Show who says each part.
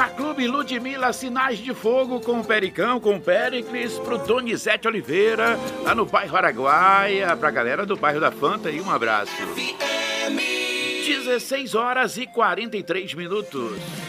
Speaker 1: Fã Clube Ludmilla, Sinais de Fogo com o Pericão, com o Péricles, pro Donizete Oliveira, lá no bairro Araguaia, pra galera do bairro da Fanta aí, um abraço. 16 horas e 43 minutos.